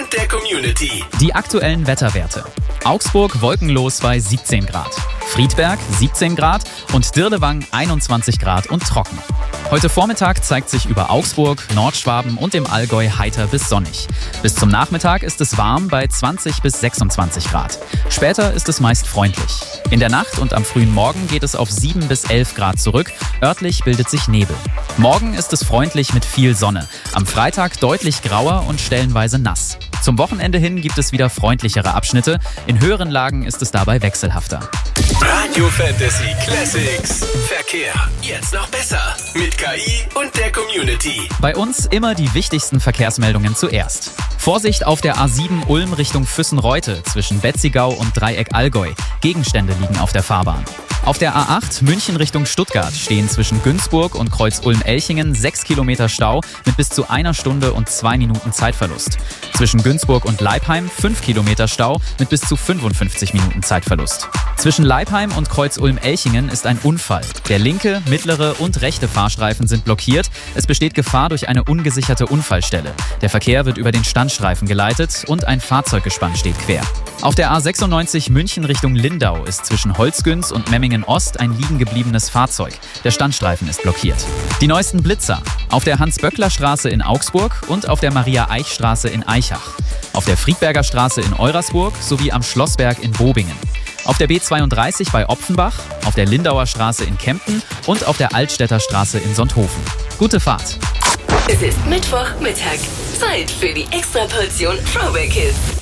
und der Community. Die aktuellen Wetterwerte. Augsburg wolkenlos bei 17 Grad. Friedberg 17 Grad und Dirlewang 21 Grad und trocken. Heute Vormittag zeigt sich über Augsburg, Nordschwaben und dem Allgäu heiter bis sonnig. Bis zum Nachmittag ist es warm bei 20 bis 26 Grad. Später ist es meist freundlich. In der Nacht und am frühen Morgen geht es auf 7 bis 11 Grad zurück. Örtlich bildet sich Nebel. Morgen ist es freundlich mit viel Sonne. Am Freitag deutlich grauer und stellenweise nass. Zum Wochenende hin gibt es wieder freundlichere Abschnitte. In höheren Lagen ist es dabei wechselhafter. Radio Fantasy Classics. Verkehr. Jetzt noch besser. Mit KI und der Community. Bei uns immer die wichtigsten Verkehrsmeldungen zuerst. Vorsicht auf der A7 Ulm Richtung Füssen-Reute zwischen Betzigau und Dreieck Allgäu. Gegenstände liegen auf der Fahrbahn. Auf der A8 München Richtung Stuttgart stehen zwischen Günzburg und Kreuz Ulm-Elchingen 6 Kilometer Stau mit bis zu 1 Stunde und 2 Minuten Zeitverlust. Zwischen Günzburg und Leipheim 5 Kilometer Stau mit bis zu 55 Minuten Zeitverlust. Zwischen Leipheim und Kreuz Ulm-Elchingen ist ein Unfall. Der linke, mittlere und rechte Fahrstreifen sind blockiert. Es besteht Gefahr durch eine ungesicherte Unfallstelle. Der Verkehr wird über den Standstreifen geleitet und ein Fahrzeuggespann steht quer. Auf der A96 München Richtung Lindau ist zwischen Holzgünz und Memmingen Ost ein liegen gebliebenes Fahrzeug. Der Standstreifen ist blockiert. Die neuesten Blitzer. Auf der Hans-Böckler-Straße in Augsburg und auf der Maria-Eich-Straße in Aichach. Auf der Friedberger Straße in Eurasburg sowie am Schlossberg in Bobingen. Auf der B32 bei Opfenbach, auf der Lindauer Straße in Kempten und auf der Altstädter Straße in Sonthofen. Gute Fahrt! Es ist Mittwochmittag. Zeit für die Extraportion Throwback Hits.